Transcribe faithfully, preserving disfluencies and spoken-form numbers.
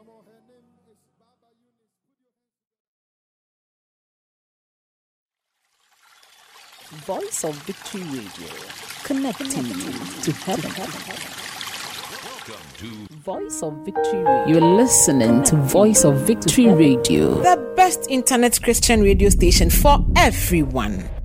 Voice of Victory Radio, connecting you to heaven. Welcome to Voice of Victory Radio. You're listening to Voice of Victory Radio, the best internet Christian radio station for everyone.